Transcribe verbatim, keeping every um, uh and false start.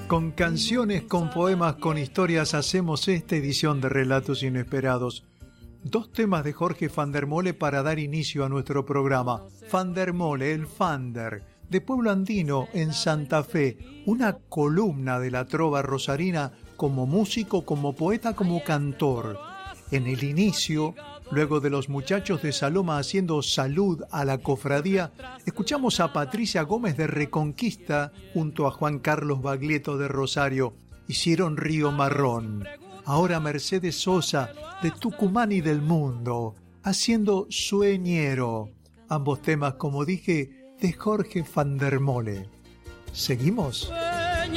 Con canciones, con poemas, con historias, hacemos esta edición de Relatos Inesperados. Dos temas de Jorge van der Mole para dar inicio a nuestro programa. Van der Mole, el Fander, de Pueblo Andino, en Santa Fe, una columna de la trova rosarina como músico, como poeta, como cantor. En el inicio, luego de los muchachos de Saloma haciendo salud a la cofradía, escuchamos a Patricia Gómez de Reconquista junto a Juan Carlos Baglietto de Rosario. Hicieron Río Marrón. Ahora Mercedes Sosa de Tucumán y del Mundo, haciendo Sueñero. Ambos temas, como dije, de Jorge van der Mole. ¿Seguimos?